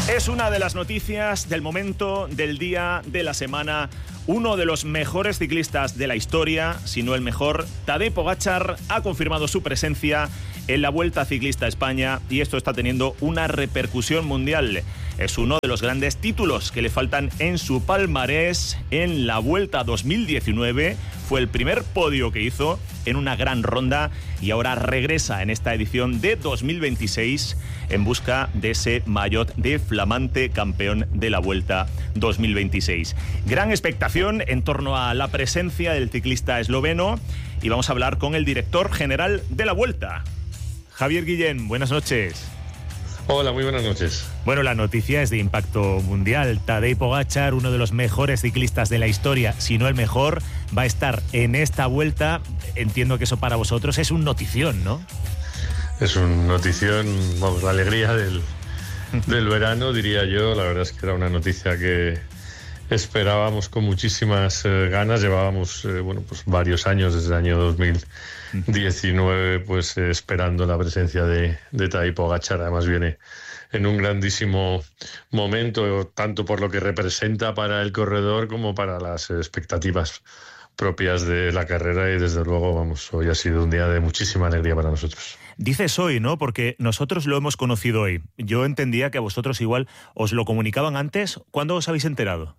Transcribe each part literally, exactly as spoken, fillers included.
Es una de las noticias del momento, del día, de la semana. Uno de los mejores ciclistas de la historia, si no el mejor, Tadej Pogačar, ha confirmado su presencia en la Vuelta Ciclista a España y esto está teniendo una repercusión mundial. Es uno de los grandes títulos que le faltan en su palmarés en la Vuelta dos mil diecinueve. Fue el primer podio que hizo en una gran ronda y ahora regresa en esta edición de dos mil veintiséis en busca de ese maillot de flamante campeón de la Vuelta dos mil veintiséis. Gran expectación en torno a la presencia del ciclista esloveno y vamos a hablar con el director general de la Vuelta, Javier Guillén. Buenas noches. Hola, muy buenas noches. Bueno, la noticia es de impacto mundial. Tadej Pogačar, uno de los mejores ciclistas de la historia, si no el mejor, va a estar en esta Vuelta. Entiendo que eso para vosotros es un notición, ¿no? Es un notición, vamos, la alegría del, del verano, diría yo. La verdad es que era una noticia que esperábamos con muchísimas eh, ganas. Llevábamos, eh, bueno, pues varios años, desde el año dos mil diecinueve, pues eh, esperando la presencia de, de Tadej Pogačar. Además viene en un grandísimo momento, tanto por lo que representa para el corredor como para las expectativas propias de la carrera, y desde luego, vamos, hoy ha sido un día de muchísima alegría para nosotros. Dices hoy, ¿no? Porque nosotros lo hemos conocido hoy. Yo entendía que a vosotros igual os lo comunicaban antes. ¿Cuándo os habéis enterado?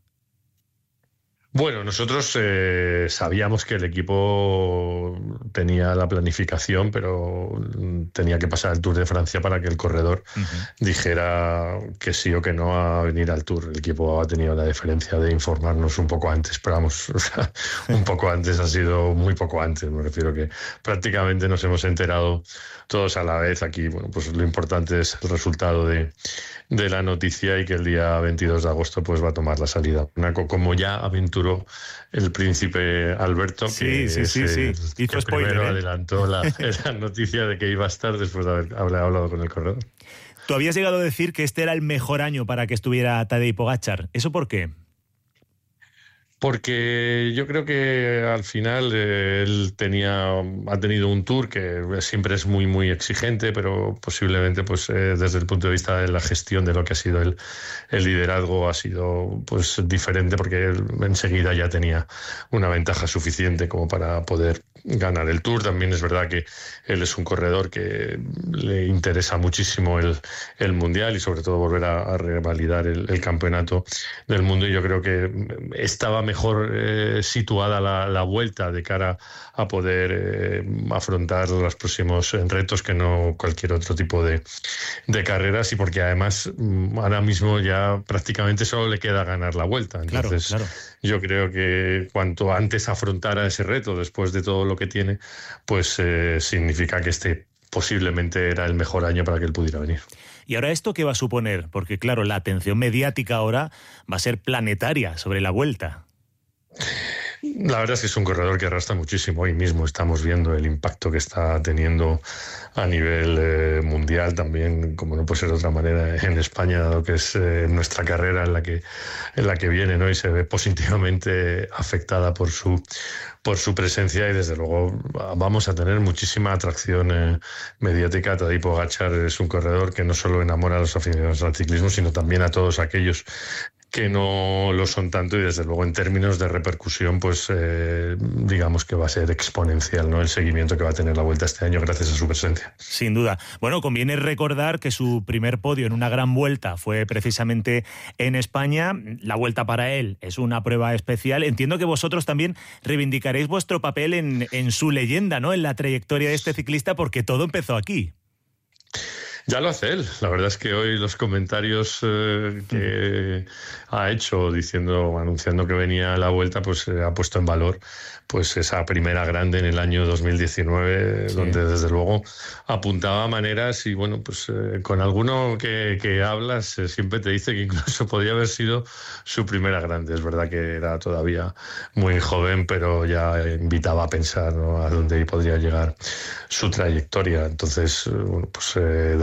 Bueno, nosotros eh, sabíamos que el equipo tenía la planificación, pero tenía que pasar el Tour de Francia para que el corredor uh-huh. dijera que sí o que no a venir al Tour. El equipo ha tenido la deferencia de informarnos un poco antes, pero vamos, o sea, un poco antes ha sido muy poco antes. Me refiero que prácticamente nos hemos enterado todos a la vez. Aquí, bueno, pues lo importante es el resultado de, de la noticia y que el día veintidós de agosto pues va a tomar la salida. Una, como ya aventuró el príncipe Alberto, sí, que, sí, sí, ese, sí. que spoiler, primero ¿eh? adelantó la, la noticia de que iba a estar después de haber, haber hablado con el corredor. Tú habías llegado a decir que este era el mejor año para que estuviera Tadej Pogačar. ¿Eso por qué? Porque yo creo que al final eh, él tenía, ha tenido un Tour que siempre es muy, muy exigente, pero posiblemente pues eh, desde el punto de vista de la gestión de lo que ha sido el, el liderazgo ha sido pues diferente, porque él enseguida ya tenía una ventaja suficiente como para poder ganar el Tour. También es verdad que él es un corredor que le interesa muchísimo el, el Mundial y sobre todo volver a, a revalidar el, el campeonato del mundo, y yo creo que estaba mejor eh, situada la, la Vuelta de cara a poder eh, afrontar los próximos retos que no cualquier otro tipo de, de carreras, y porque además ahora mismo ya prácticamente solo le queda ganar la Vuelta. Entonces claro, claro. Yo creo que cuanto antes afrontara ese reto después de todo lo que tiene, pues eh, significa que este posiblemente era el mejor año para que él pudiera venir. ¿Y ahora esto qué va a suponer? Porque claro, la atención mediática ahora va a ser planetaria sobre la Vuelta. La verdad es que es un corredor que arrastra muchísimo. Hoy mismo estamos viendo el impacto que está teniendo a nivel eh, mundial, también, como no puede ser de otra manera, en España, dado que es eh, nuestra carrera en la que en la que viene, ¿no? Y se ve positivamente afectada por su por su presencia, y desde luego vamos a tener muchísima atracción eh, mediática. Tadej Pogačar es un corredor que no solo enamora a los aficionados al ciclismo, sino también a todos aquellos que no lo son tanto, y desde luego en términos de repercusión pues eh, digamos que va a ser exponencial, ¿no?, el seguimiento que va a tener la Vuelta este año gracias a su presencia. Sin duda. Bueno, conviene recordar que su primer podio en una gran Vuelta fue precisamente en España. La Vuelta para él es una prueba especial. Entiendo que vosotros también reivindicaréis vuestro papel en, en su leyenda, ¿no?, en la trayectoria de este ciclista, porque todo empezó aquí. Ya lo hace él. La verdad es que hoy los comentarios eh, que ha hecho diciendo, anunciando que venía a la Vuelta, pues eh, ha puesto en valor pues esa primera grande en el año dos mil diecinueve, sí, donde desde luego apuntaba maneras, y bueno, pues eh, con alguno que, que hablas eh, siempre te dice que incluso podría haber sido su primera grande. Es verdad que era todavía muy joven, pero ya invitaba a pensar, ¿no?, a dónde podría llegar su trayectoria. Entonces, eh, bueno, pues eh, desde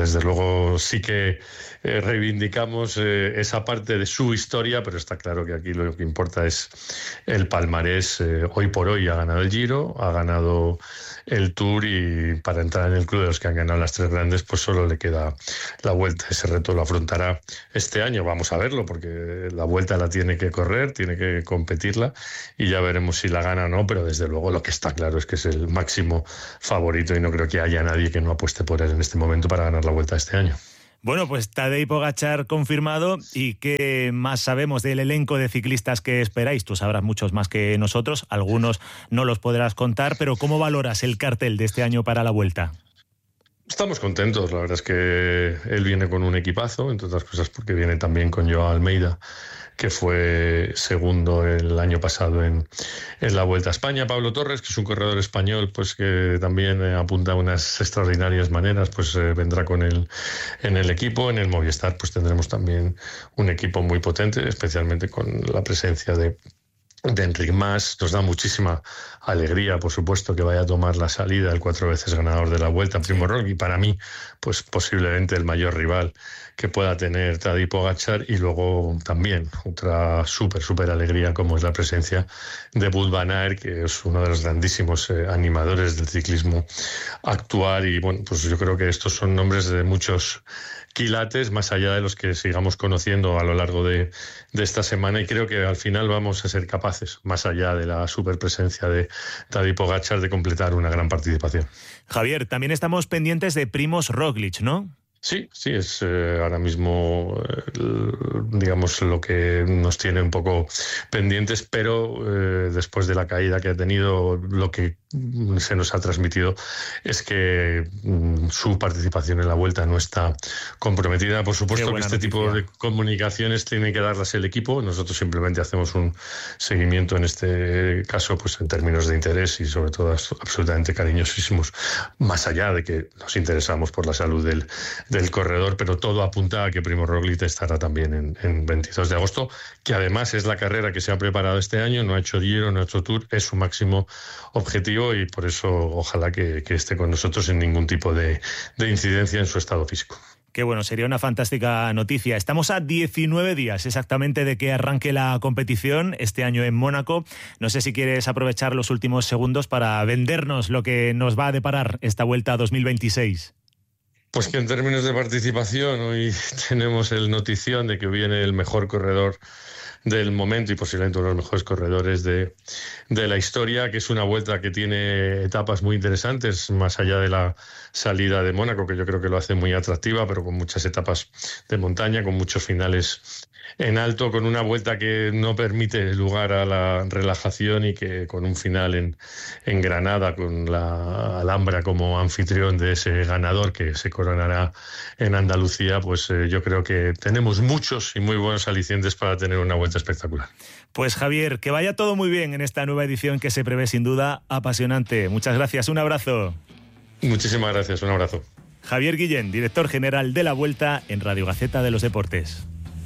desde luego sí que eh, reivindicamos eh, esa parte de su historia, pero está claro que aquí lo que importa es el palmarés. Eh, hoy por hoy ha ganado el Giro, ha ganado el Tour, y para entrar en el club de los que han ganado las tres grandes, pues solo le queda la Vuelta. Ese reto lo afrontará este año, vamos a verlo, porque la Vuelta la tiene que correr, tiene que competirla, y ya veremos si la gana o no, pero desde luego lo que está claro es que es el máximo favorito, y no creo que haya nadie que no apueste por él en este momento para ganar la Vuelta este año. Bueno, pues Tadej Pogačar confirmado. ¿Y qué más sabemos del elenco de ciclistas que esperáis? Tú sabrás muchos más que nosotros, algunos no los podrás contar, pero ¿cómo valoras el cartel de este año para la Vuelta? Estamos contentos, la verdad es que él viene con un equipazo, entre otras cosas porque viene también con Joao Almeida, que fue segundo el año pasado en, en la Vuelta a España. Pablo Torres, que es un corredor español, pues que también eh, apunta a unas extraordinarias maneras, pues eh, vendrá con él en el equipo. En el Movistar pues tendremos también un equipo muy potente, especialmente con la presencia de de Enric Mas. Nos da muchísima alegría, por supuesto, que vaya a tomar la salida el cuatro veces ganador de la Vuelta, Primo Roglic, y para mí, pues posiblemente el mayor rival que pueda tener Tadej Pogačar. Y luego también otra súper, súper alegría, como es la presencia de Wout van Aert, que es uno de los grandísimos eh, animadores del ciclismo actual. Y bueno, pues yo creo que estos son nombres de muchos quilates, más allá de los que sigamos conociendo a lo largo de, de esta semana, y creo que al final vamos a ser capaces, más allá de la superpresencia de Tadej Pogačar, de completar una gran participación. Javier, también estamos pendientes de Primož Roglič, ¿no? Sí, sí, es eh, ahora mismo, eh, digamos, lo que nos tiene un poco pendientes, pero eh, después de la caída que ha tenido, lo que se nos ha transmitido es que mm, su participación en la Vuelta no está comprometida. Por supuesto que este noticia. tipo de comunicaciones tiene que darlas el equipo. Nosotros simplemente hacemos un seguimiento, en este caso, pues en términos de interés, y sobre todo absolutamente cariñosísimos, más allá de que nos interesamos por la salud del del corredor, pero todo apunta a que Primož Roglič estará también en, en veintidós de agosto, que además es la carrera que se ha preparado este año. No ha hecho Giro, no ha hecho Tour, es su máximo objetivo, y por eso ojalá que, que esté con nosotros sin ningún tipo de, de incidencia en su estado físico. Qué bueno, sería una fantástica noticia. Estamos a diecinueve días exactamente de que arranque la competición este año en Mónaco. No sé si quieres aprovechar los últimos segundos para vendernos lo que nos va a deparar esta Vuelta dos mil veintiséis. Pues que en términos de participación hoy tenemos el notición de que viene el mejor corredor del momento y posiblemente uno de los mejores corredores de, de la historia, que es una Vuelta que tiene etapas muy interesantes, más allá de la salida de Mónaco, que yo creo que lo hace muy atractiva, pero con muchas etapas de montaña, con muchos finales en alto, con una Vuelta que no permite lugar a la relajación, y que con un final en, en Granada, con la Alhambra como anfitrión de ese ganador que se coronará en Andalucía, pues eh, yo creo que tenemos muchos y muy buenos alicientes para tener una Vuelta espectacular. Pues Javier, que vaya todo muy bien en esta nueva edición que se prevé sin duda apasionante. Muchas gracias, un abrazo. Muchísimas gracias, un abrazo. Javier Guillén, director general de la Vuelta en Radio Gaceta de los Deportes.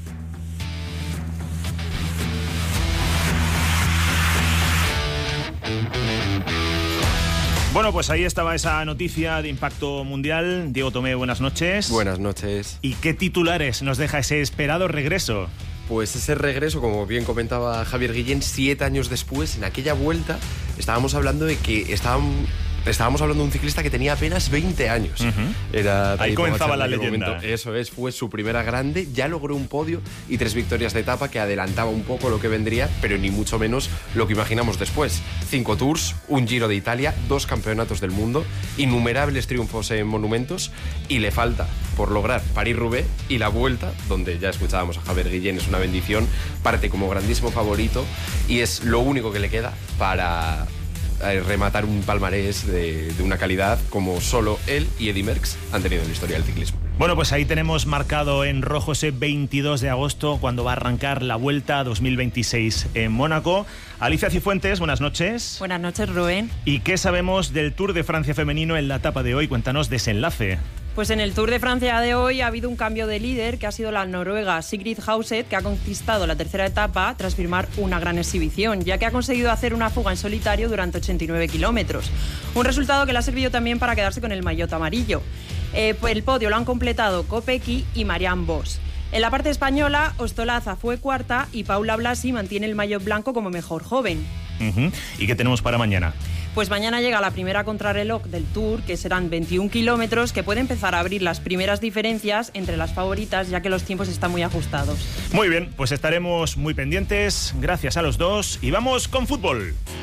Bueno, pues ahí estaba esa noticia de impacto mundial. Diego Tomé, buenas noches. Buenas noches. ¿Y qué titulares nos deja ese esperado regreso? Pues ese regreso, como bien comentaba Javier Guillén, siete años después, en aquella Vuelta, estábamos hablando de que estaban... Estábamos hablando de un ciclista que tenía apenas veinte años. Uh-huh. Era Ahí comenzaba la leyenda. Momento. Eso es, fue su primera grande, ya logró un podio y tres victorias de etapa que adelantaba un poco lo que vendría, pero ni mucho menos lo que imaginamos después. Cinco Tours, un Giro de Italia, dos campeonatos del mundo, innumerables triunfos en monumentos, y le falta por lograr París-Roubaix y la Vuelta, donde ya escuchábamos a Javier Guillén, es una bendición, parte como grandísimo favorito y es lo único que le queda para rematar un palmarés de, de una calidad como solo él y Eddy Merckx han tenido en la historia del ciclismo. Bueno, pues ahí tenemos marcado en rojo ese veintidós de agosto, cuando va a arrancar la Vuelta dos mil veintiséis en Mónaco. Alicia Cifuentes, buenas noches. Buenas noches, Rubén. ¿Y qué sabemos del Tour de Francia femenino en la etapa de hoy? Cuéntanos desenlace. Pues en el Tour de Francia de hoy ha habido un cambio de líder, que ha sido la noruega Sigrid Hauseth, que ha conquistado la tercera etapa tras firmar una gran exhibición, ya que ha conseguido hacer una fuga en solitario durante ochenta y nueve kilómetros. Un resultado que le ha servido también para quedarse con el maillot amarillo. Eh, pues el podio lo han completado Kopecky y Marianne Vos. En la parte española, Ostolaza fue cuarta y Paula Blasi mantiene el maillot blanco como mejor joven. Uh-huh. ¿Y qué tenemos para mañana? Pues mañana llega la primera contrarreloj del Tour, que serán veintiún kilómetros, que puede empezar a abrir las primeras diferencias entre las favoritas, ya que los tiempos están muy ajustados. Muy bien, pues estaremos muy pendientes. Gracias a los dos y vamos con fútbol.